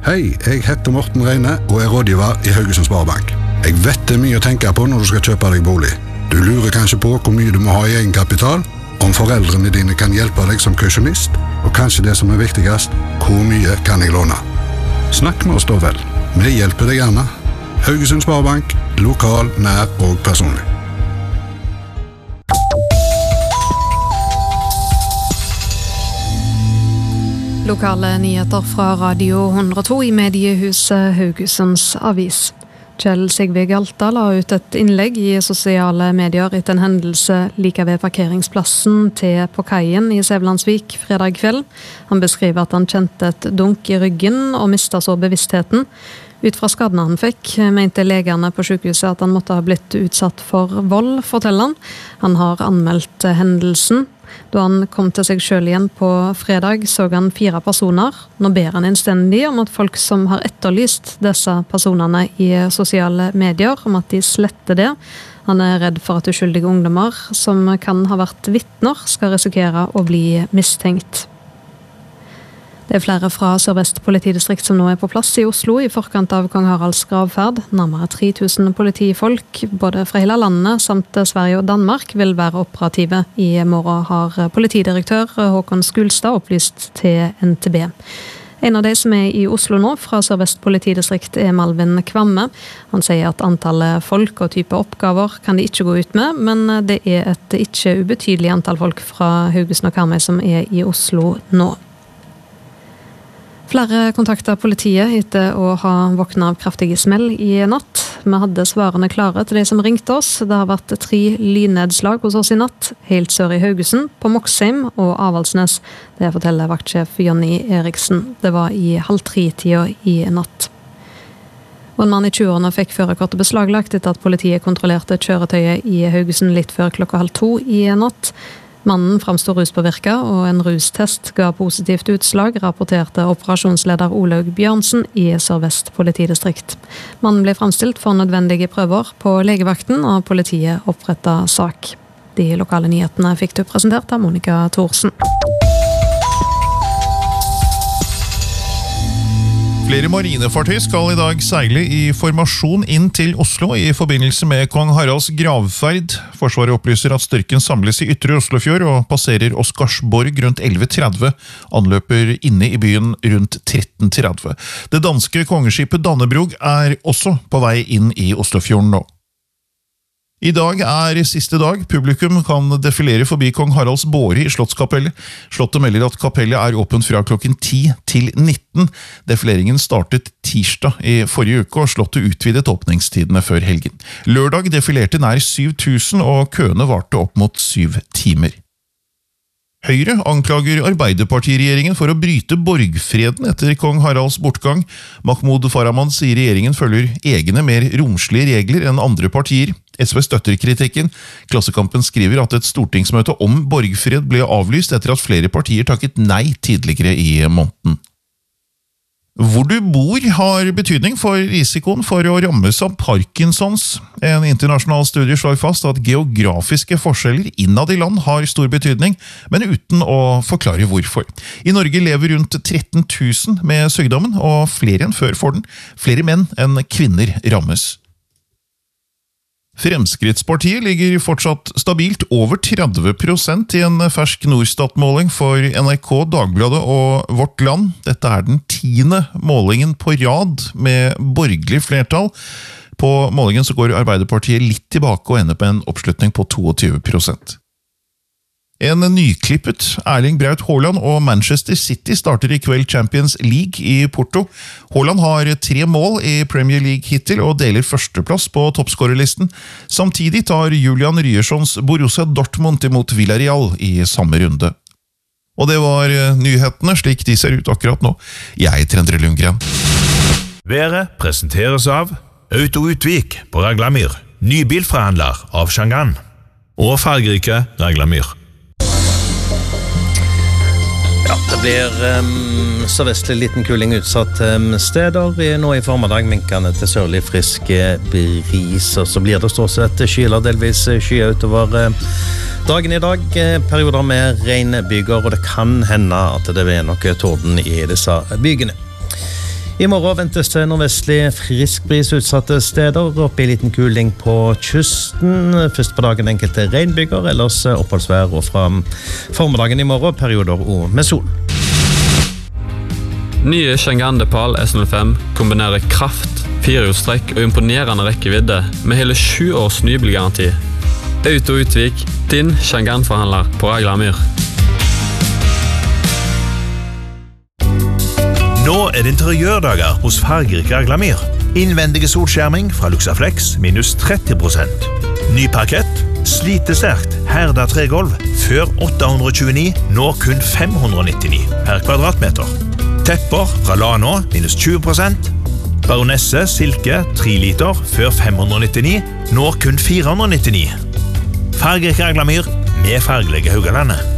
Hei, jeg heter Morten Reine og er rådgiver i Haugesund Sparebank. Jeg vet det er mye å tenke på når du skal kjøpe deg bolig. Du lurer kanskje på hvor mye du må ha i egenkapital, om foreldrene dine kan hjelpe deg som kausjonist, og kanskje det som er viktigst, hvor mye kan jeg låne? Snakk med oss da vel. Vi hjelper deg gjerne. Haugesund Sparebank, lokal, nær og personlig. Lokale nyheter fra Radio 102 i mediehuset Haugesunds Avis. Kjell Sigve Galta la ut et innlegg i sosiale medier etter en hendelse like ved parkeringsplassen til på kaien i Sævlandsvik fredag kveld. Han beskriver at han kjente et dunk i ryggen og mistet så bevisstheten. Ut fra skadene han fikk, mente legene på sykehuset at han måtte ha blitt utsatt for vold, forteller han. Han har anmeldt hendelsen. Da han kom til seg selv igjen på fredag, så han 4 personer. Nå ber han innstendig om at folk som har etterlyst disse personene i sosiale medier, om at de sletter det. Han er redd for at uskyldige ungdommer som kan ha vært vitner, skal risikere å bli mistenkt. Det er flere fra Sør-Vest politidistrikt som nå er på plass i Oslo i forkant av Kong Haralds gravferd. Nærmere 3000 politifolk, både fra hele landet samt Sverige og Danmark, vil være operative. I morgen har politidirektør Håkon Skulstad opplyst til NTB. En av de som er i Oslo nå, fra Sør-Vest politidistrikt, er Malvin Kvamme. Han sier at antallet folk og type oppgaver kan de ikke gå ut med, men det er et ikke ubetydelig antall folk fra Haugesund og Karmøy som er i Oslo nå. Flere kontakter politiet etter å ha våknet av kraftige smell i natt. Vi hadde svarene klare til de som ringte oss. Det har vært 3 lynnedslag hos oss i natt, helt sør i Haugesund, på Moksheim og Avaldsnes. Det forteller vaktsjef Jonny Eriksen. Det var i 2:30 i natt. Og en mann i 20-årene fikk førerkortet beslaglagt etter at politiet kontrollerte kjøretøyet i Haugesund litt før 1:30 i natt. Mannen framstår ruspåvirka, og en rustest ga positivt utslag, rapporterte operasjonsleder Olaug Bjørnsen i Sør-Vest politidistrikt. Mannen ble framstilt for nødvendige prøver på legevakten, og politiet opprettet sak. De lokale nyhetene fikk du presentert av Monica Thorsen. Flere marinefartøy skal i dag seile i formasjon inn til Oslo i forbindelse med Kong Haralds gravferd. Forsvaret opplyser at styrken samles i Ytre Oslofjord og passerer Oscarsborg rundt 11:30. Anløper inne i byen rundt 13:30. Det danske kongeskipet Dannebrog er også på vei inn i Oslofjorden nå. I dag er siste dag. Publikum kan defilere forbi Kong Haralds båre i Slottskapellet. Slottet melder at kapellet er åpent fra klokken 10 til 19. Defileringen startet tirsdag i forrige uke, og Slottet utvidet åpningstidene før helgen. Lørdag defilerte nær 7000, og køene varte opp mot 7 timer. Høyre anklager Arbeiderpartiregjeringen for å bryte borgfreden etter Kong Haralds bortgang. Mahmoud Farahmand sier regjeringen følger egne mer romslige regler enn andre partier. SV støtter kritikken. Klassekampen skriver at et stortingsmøte om borgfred ble avlyst etter at flere partier takket nei tidligere i måneden. Hvor du bor har betydning for risikoen for å rammes av Parkinsons. En internasjonal studie slår fast at geografiske forskjeller innad i land har stor betydning, men uten å forklare hvorfor. I Norge lever rundt 13 000 med sykdommen, og flere enn før får den. Flere menn enn kvinner rammes. Fremskrittspartiet ligger fortsatt stabilt over 30% i en fersk Norstat-måling for NRK, Dagbladet og Vårt Land. Dette er den 10. målingen på rad med borgerlig flertall. På målingen så går Arbeiderpartiet litt tilbake og ender på en oppslutning på 22%. En nyklippet Erling Braut Haaland og Manchester City starter i kveld Champions League i Porto. Haaland har 3 mål i Premier League hittil og deler førsteplass på toppskårerlisten. Samtidig tar Julian Ryerssons Borussia Dortmund imot Villarreal i samme runde. Og det var nyhetene slik de ser ut akkurat nå. Jeg heter Endre Lundgren. Været presenteres av Auto Utvik på Raglamyr, nybilforhandler av Shangan, og fargerike Raglamyr. Ja, det blir sørvestlig liten kuling utsatt steder. Nå i formiddag minkende til sørlig frisk bris, og så blir det stort sett skyler, delvis skyet utover dagen i dag. Perioder med regnbyger, og det kan hende at det er noe torden i disse bygene. I morgen ventes det nordvestlig frisk bris utsatte steder, oppe I liten kuling på kysten. Først på dagen enkelte regnbyger, ellers oppholdsvær og fra formiddagen I morgen, perioder og med sol. Nye Chang'an Depal S05 kombinerer kraft, 4-hjulstrekk og imponerende rekkevidde med hele 7 års nybilgaranti. Auto Utvik, din Chang'an-forhandler på Raglamyr. Nå det interiørdager hos fargerik Raglamyr. Innvendige solskjerming fra Luxaflex minus 30%. Ny parkett, slitesterkt, herda tregolv, før 829, nå kun 599 per kvadratmeter. Tepper fra Lano minus 20%. Baronesse silke 3 liter før 599, nå kun 499. Fargerik Raglamyr med fargelige Haugalandet.